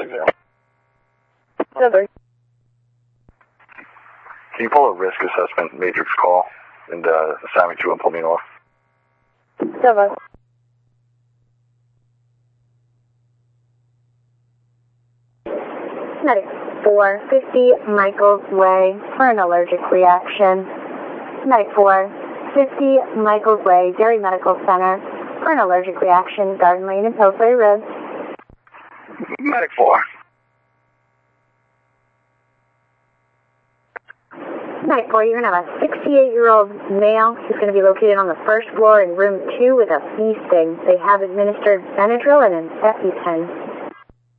0. Over. Can you pull a risk assessment matrix call and assign me to and pull me north? Over. Medic 450 Michaels Way for an allergic reaction. Medic 450 Michaels Way, Derry Medical Center for an allergic reaction, Garden Lane and Pillsbury Road. Medic 4. Medic 4, you're going to have a 68-year-old male who's going to be located on the first floor in room 2 with a bee sting. They have administered Benadryl and an EpiPen.